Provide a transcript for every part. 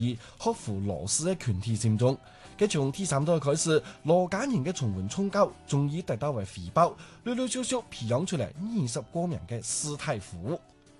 而克服羅斯嘅群體心中。佢從第三代開始，羅家人嘅崇文崇教，終於得到為回報，陸陸續續培養出嚟20多名嘅士大夫。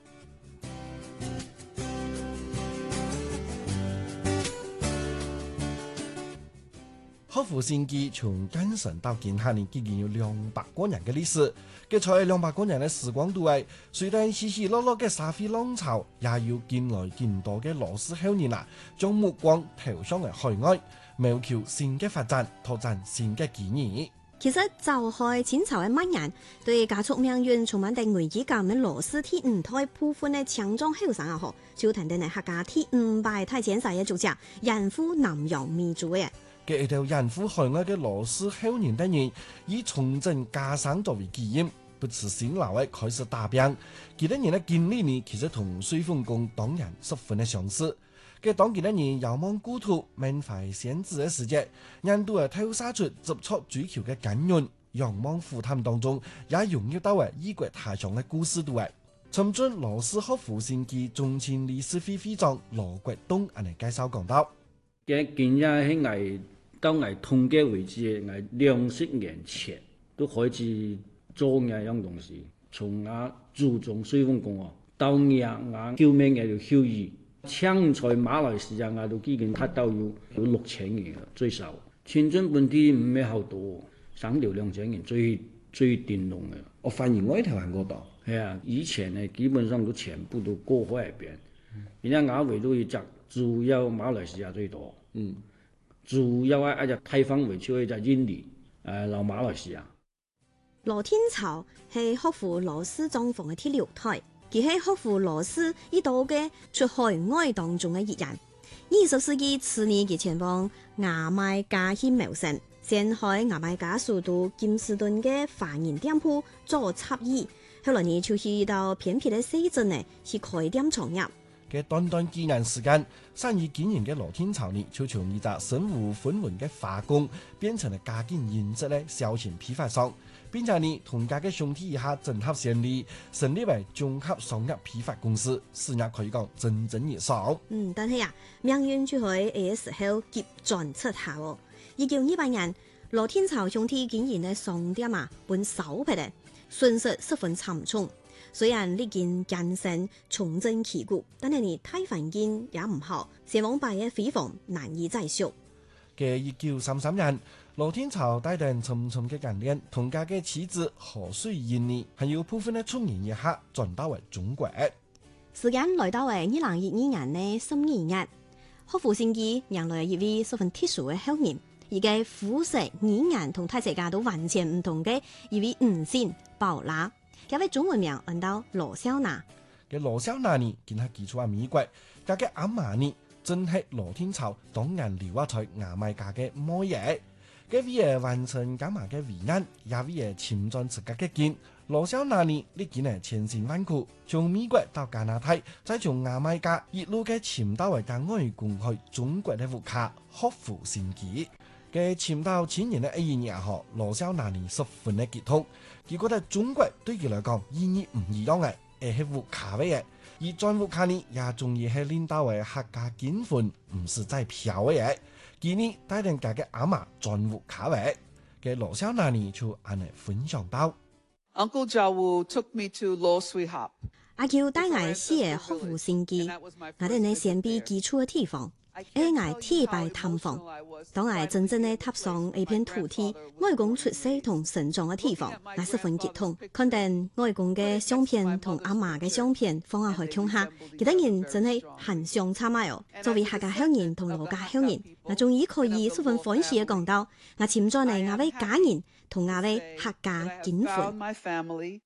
克服善記從建成到今下年，已經有200多人嘅歷史。佢在200多人嘅時光度外，雖然起起落落嘅社會浪潮，也有見來見多嘅羅氏後人將目光投向嘅海外，謀求新嘅發展，拓展新嘅機遇。 其實就係清朝嘅末年，對家族命運充滿定危機感嘅羅氏第5代部分嘅強壯後生啊，就談定係客家第5代太前世嘅主角，人夫南洋民族嘅。 嘅一條人夫海外嘅羅氏後人等人，以重振家鄉作為基因，不辭辛勞嘅開始打拼。其他人嘅經歷呢，其實同水豐公當然十分嘅相似。嘅當其他人遙望故土、緬懷先祖嘅時節，人都係透灑出執着追求嘅感恩。仰望負擔當中，也融入到為異國他鄉嘅故事度嘅。尋尊羅氏克服善記中前理事會會長羅國東嚟介紹講到。 嘅今日喺藝到藝統計為止，藝20年前都開始做呢樣東西。從注重水豐公到救命嘅就休醫，搶在馬來西亞都已經達到有6000人最少。深圳本地唔係好多，3到2000人最頂籠嘅。 我反而我喺台灣嗰度， 係啊，以前呢基本上都全部都過海邊，而家亞維都一隻，主要馬來西亞最多。主要一隻地方為主，一隻印尼，老馬來西亞。 羅天朝係克服羅氏莊房嘅第6代，佢係克服羅氏一道嘅出海外當中嘅一人。20世紀初年佢前往牙買加去謀生，先喺牙買加首都金士頓嘅華人店鋪做插衣，後來呢就去到偏僻嘅西鎮呢去開店創業。 嘅短短幾年時間，生意經營嘅羅天朝呢，就從一隻身無分文嘅化工，變成了家境優質嘅小型批發商，並且呢同家嘅兄弟一下整合成立為綜合商業批發公司，事業可以講蒸蒸日上。 但係命運就喺呢個時候急轉直下喎。1928年，羅天朝兄弟經營嘅商店本收皮咧，損失十分慘重。雖然歷經艱辛重振旗鼓，但係你大環境也唔好，前往敗嘅輝煌難以再續。 嘅1933年，羅天朝帶定沉重嘅經驗，同家嘅妻子何水燕呢，還有部分嘅聰明一下轉到為中國。 時間來到為2012年嘅12月，克服善記迎來一位十分特殊嘅後人，而嘅膚色、語言同大世界都完全唔同嘅一位女性寶拉。佢嘅中文名叫到羅小娜。 嘅羅小娜呢，見佢寄出喺美國，佢嘅阿嫲呢，正係羅天朝當年留喺牙買加嘅母爺。佢為完成家嫲嘅遺願，也為潛在自家嘅根。羅小娜呢，歷經係千辛萬苦，從美國到加拿大，再從牙買加一路嘅潛到為間外公去中國嘅戶卡克服善記。嘅潛到千年嘅一年後，羅小娜呢十分嘅激動。佢覺得中國對佢嚟講意義唔一樣嘅，係戶卡嘅嘢。而在戶卡呢，也仲要係領導為客家結婚，唔是再嫖嘅嘢。佢呢帶領家嘅阿嫲轉戶卡嘅，嘅羅小娜呢就按嚟分享到。 Uncle Jawu took me to Law Sweetheart。 阿喬帶我去克服善記，我哋喺先邊基礎嘅地方。我鐵拜探訪，當我真正嘅踏上一片土地，外公出世同成長嘅地方，我十分激動。看見外公嘅相片同阿嫲嘅相片放喺海牆下，其他人真係很相差埋哦。作為客家鄉人同羅家鄉人，我終於可以十分歡喜嘅講到，我簽咗嚟我位家人同我位客家結婚。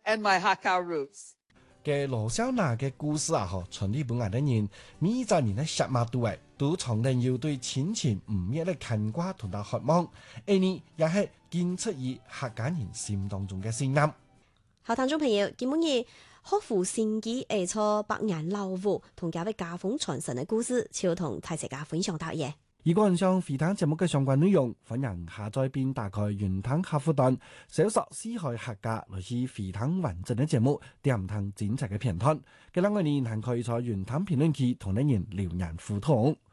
嘅羅小娜嘅故事傳遞俾我哋人，每一年嘅十馬度都藏定要對親情唔滅嘅牽掛同埋渴望，呢也係建出於客家人心當中嘅信念。 好，聽眾朋友，今日克服善記錯百年老戶同家位家風傳承嘅故事，就同大家分享到嘢。 如果你想回聽節目嘅相關內容，歡迎下載並打開雲聽客戶端，搜索四海客家來去回聽完整嘅節目，點聽精彩嘅片段。嘅兩個人還可以在雲聽評論區同你人留言互動。